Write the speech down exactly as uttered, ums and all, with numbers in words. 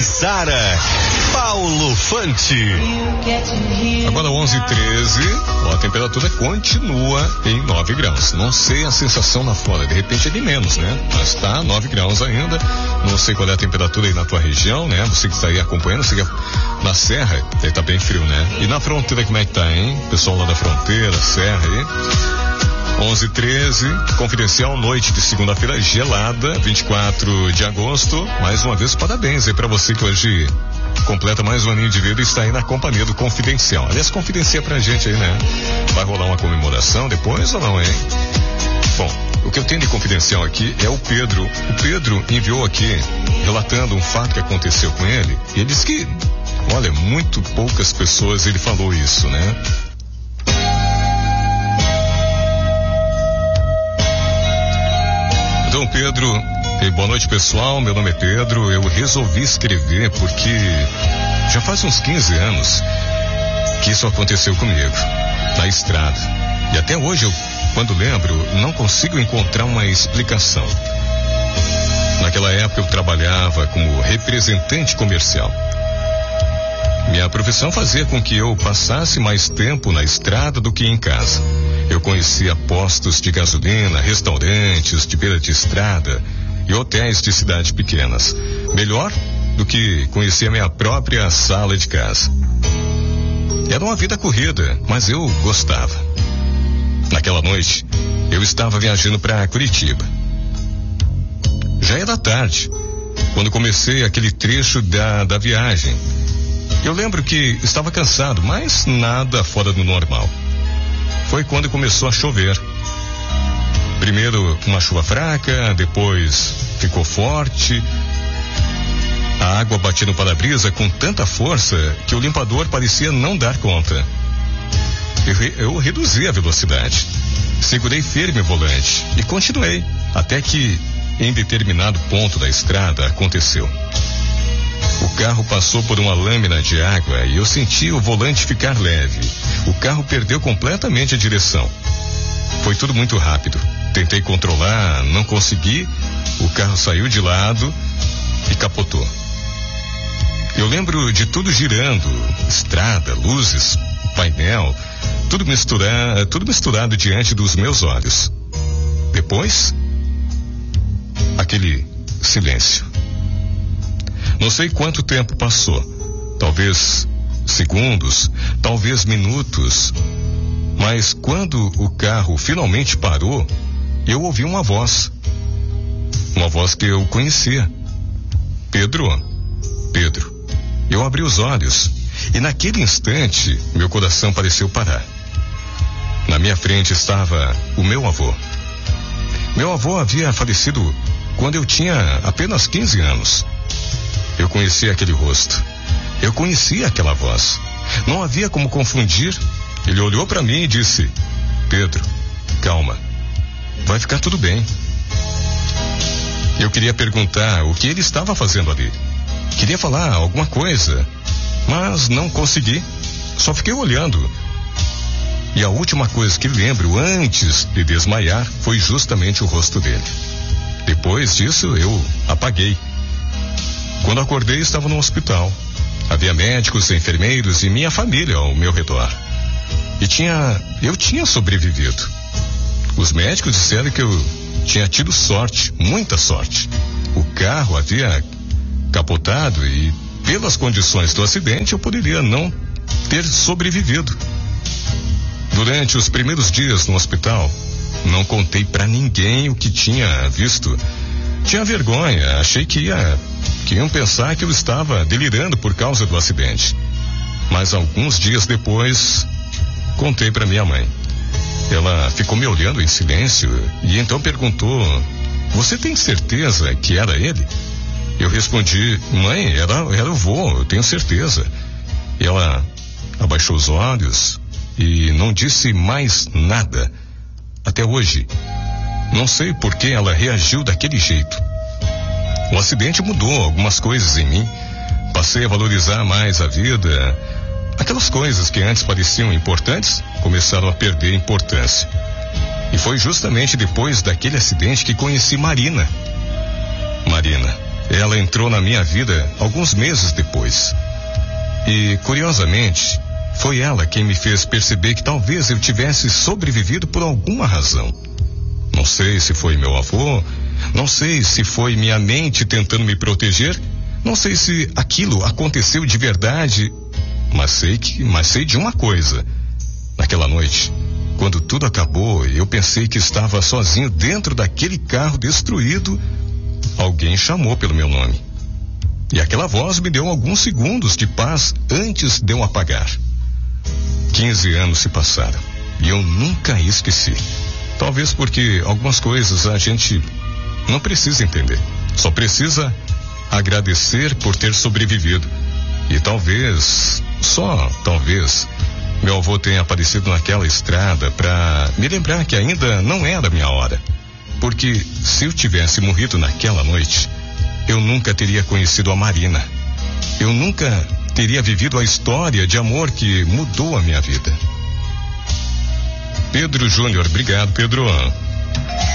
Sara, Paulo Fante. Agora onze e treze, a temperatura continua em nove graus. Não sei a sensação lá fora, de repente é de menos, né? Mas tá nove graus ainda. Não sei qual é a temperatura aí na tua região, né? Você que está aí acompanhando, você que na serra, aí tá bem frio, né? E na fronteira como é que tá, hein? Pessoal lá da fronteira, serra aí. onze e treze, confidencial, noite de segunda-feira gelada, vinte e quatro de agosto. Mais uma vez, parabéns aí pra você que hoje completa mais um aninho de vida e está aí na companhia do Confidencial. Aliás, confidencia pra gente aí, né? Vai rolar uma comemoração depois ou não, hein? Bom, o que eu tenho de confidencial aqui é o Pedro. O Pedro enviou aqui, relatando um fato que aconteceu com ele. E ele disse que, olha, muito poucas pessoas ele falou isso, né? Então, Pedro, boa noite, pessoal, meu nome é Pedro. Eu resolvi escrever porque já faz uns quinze anos que isso aconteceu comigo, na estrada. E até hoje, eu, quando lembro, não consigo encontrar uma explicação. Naquela época eu trabalhava como representante comercial. Minha profissão fazia com que eu passasse mais tempo na estrada do que em casa. Eu conhecia postos de gasolina, restaurantes de beira de estrada e hotéis de cidades pequenas. Melhor do que conhecer minha própria sala de casa. Era uma vida corrida, mas eu gostava. Naquela noite, eu estava viajando para Curitiba. Já era tarde, quando comecei aquele trecho da, da viagem. Eu lembro que estava cansado, mas nada fora do normal. Foi quando começou a chover. Primeiro uma chuva fraca, depois ficou forte. A água batia no para-brisa com tanta força que o limpador parecia não dar conta. Eu, eu reduzi a velocidade, segurei firme o volante e continuei, até que em determinado ponto da estrada aconteceu. O carro passou por uma lâmina de água e eu senti o volante ficar leve. O carro perdeu completamente a direção. Foi tudo muito rápido. Tentei controlar, não consegui. O carro saiu de lado e capotou. Eu lembro de tudo girando, estrada, luzes, painel, tudo misturado, tudo misturado diante dos meus olhos. Depois, aquele silêncio. Não sei quanto tempo passou, talvez segundos, talvez minutos, mas quando o carro finalmente parou, eu ouvi uma voz, uma voz que eu conhecia. Pedro, Pedro. Eu abri os olhos e naquele instante meu coração pareceu parar. Na minha frente estava o meu avô. Meu avô havia falecido quando eu tinha apenas quinze anos. Eu conhecia aquele rosto. Eu conhecia aquela voz. Não havia como confundir. Ele olhou para mim e disse: Pedro, calma. Vai ficar tudo bem. Eu queria perguntar o que ele estava fazendo ali. Queria falar alguma coisa, mas não consegui. Só fiquei olhando. E a última coisa que lembro antes de desmaiar foi justamente o rosto dele. Depois disso, eu apaguei. Quando acordei, estava no hospital. Havia médicos, enfermeiros e minha família ao meu redor. E tinha, eu tinha sobrevivido. Os médicos disseram que eu tinha tido sorte, muita sorte. O carro havia capotado e, pelas condições do acidente, eu poderia não ter sobrevivido. Durante os primeiros dias no hospital, não contei para ninguém o que tinha visto. Tinha vergonha, achei que ia, que iam pensar que eu estava delirando por causa do acidente. Mas alguns dias depois, contei para minha mãe. Ela ficou me olhando em silêncio e então perguntou: você tem certeza que era ele? Eu respondi: mãe, era, era o vô, eu tenho certeza. E ela abaixou os olhos e não disse mais nada. Até hoje, não sei por que ela reagiu daquele jeito. O acidente mudou algumas coisas em mim. Passei a valorizar mais a vida. Aquelas coisas que antes pareciam importantes começaram a perder importância. E foi justamente depois daquele acidente que conheci Marina. Marina, Ela entrou na minha vida alguns meses depois. E, curiosamente, foi ela quem me fez perceber que talvez eu tivesse sobrevivido por alguma razão. Não sei se foi meu avô, não sei se foi minha mente tentando me proteger, não sei se aquilo aconteceu de verdade, mas sei que, mas sei de uma coisa. Naquela noite, quando tudo acabou, eu pensei que estava sozinho dentro daquele carro destruído. Alguém chamou pelo meu nome. E aquela voz me deu alguns segundos de paz antes de eu apagar. Quinze anos se passaram e eu nunca esqueci. Talvez porque algumas coisas a gente não precisa entender. Só precisa agradecer por ter sobrevivido. E talvez, só talvez, meu avô tenha aparecido naquela estrada para me lembrar que ainda não era a minha hora. Porque se eu tivesse morrido naquela noite, eu nunca teria conhecido a Marina. Eu nunca teria vivido a história de amor que mudou a minha vida. Pedro Júnior, obrigado, Pedro.